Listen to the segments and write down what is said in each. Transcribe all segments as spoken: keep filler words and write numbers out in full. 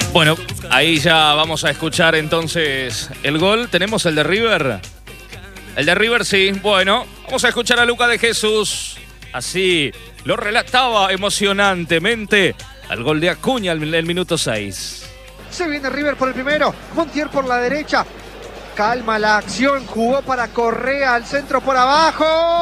Bueno, ahí ya vamos a escuchar entonces el gol. ¿Tenemos el de River? El de River, sí. Bueno, vamos a escuchar a Luca de Jesús. Así lo relataba emocionantemente al gol de Acuña en el minuto seis. Se viene River por el primero. Montiel por la derecha. Calma la acción. Jugó para Correa al centro por abajo.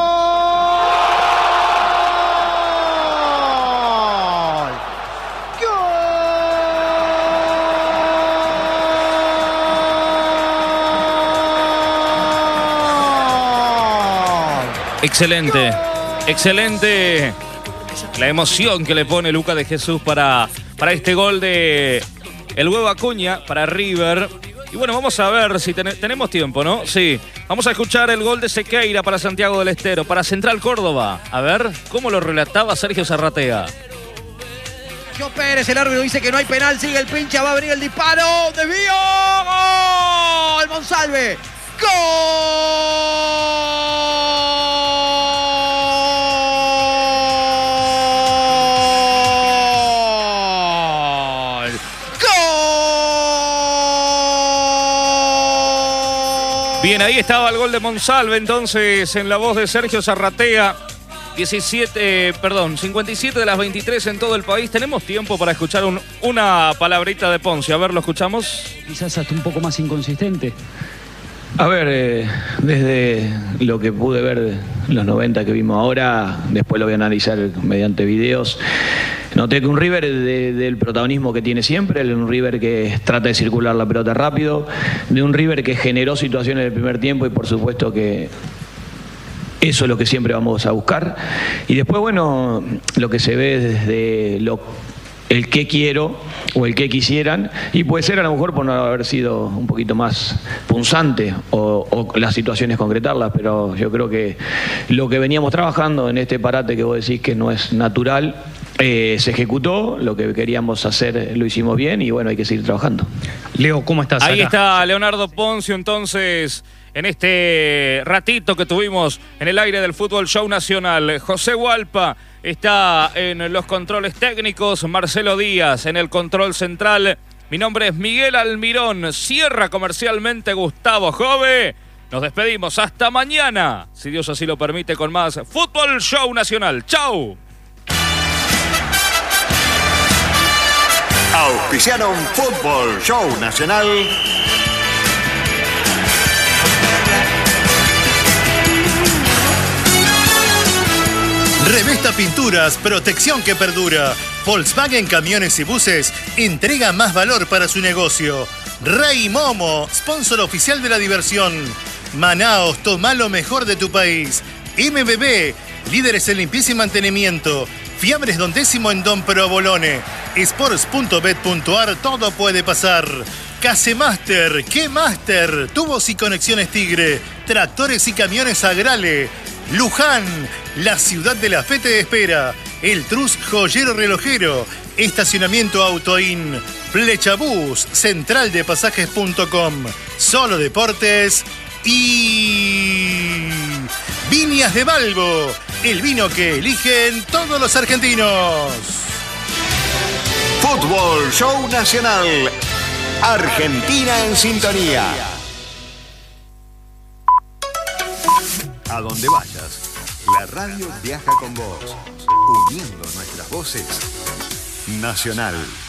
Excelente, excelente la emoción que le pone Luca de Jesús para, para este gol de el huevo Acuña para River. Y bueno, vamos a ver si ten, tenemos tiempo, ¿no? Sí, vamos a escuchar el gol de Sequeira para Santiago del Estero, para Central Córdoba. A ver, ¿cómo lo relataba Sergio Zarratea? Sergio Pérez, el árbitro dice que no hay penal, sigue el pincha, va a venir el disparo, desvío, ¡gol! Monsalve, ¡gol! Bien, ahí estaba el gol de Monsalve, entonces, en la voz de Sergio Zarratea. diecisiete, perdón, cincuenta y siete de las veintitrés en todo el país. Tenemos tiempo para escuchar un, una palabrita de Ponce. A ver, ¿lo escuchamos? Quizás hasta un poco más inconsistente. A ver, eh, desde lo que pude ver de los noventa que vimos ahora, después lo voy a analizar mediante videos, noté que un River de, del protagonismo que tiene siempre, un River que trata de circular la pelota rápido, de un River que generó situaciones en el primer tiempo y por supuesto que eso es lo que siempre vamos a buscar. Y después, bueno, lo que se ve desde lo el que quiero o el que quisieran, y puede ser a lo mejor por no haber sido un poquito más punzante o, o las situaciones concretarlas, pero yo creo que lo que veníamos trabajando en este parate que vos decís que no es natural, eh, se ejecutó, lo que queríamos hacer lo hicimos bien y bueno, hay que seguir trabajando. Leo, ¿cómo estás? Ahí acá? está Leonardo Poncio entonces en este ratito que tuvimos en el aire del Fútbol Show Nacional. José Hualpa está en los controles técnicos, Marcelo Díaz en el control central. Mi nombre es Miguel Almirón. Cierra comercialmente Gustavo Jove. Nos despedimos hasta mañana, si Dios así lo permite, con más Fútbol Show Nacional. ¡Chau! Auspiciaron Fútbol Show Nacional. Revesta Pinturas, protección que perdura. Volkswagen Camiones y Buses entrega más valor para su negocio. Rey Momo, sponsor oficial de la diversión. Manaos, toma lo mejor de tu país. M B B, líderes en limpieza y mantenimiento. Fiambres Don Décimo en Don Provolone. Sports punto bet punto ar, todo puede pasar. Casemaster, ¿qué Master? Tubos y conexiones Tigre. Tractores y camiones Agrale. Luján, la ciudad de la fe te espera. El Trus Joyero Relojero. Estacionamiento Autoin. Flechabús, central de pasajes punto com. Solo Deportes y Viñas de Balbo, el vino que eligen todos los argentinos. Fútbol Show Nacional. Argentina en sintonía. A donde vayas, la radio viaja con vos, uniendo nuestras voces. Nacional.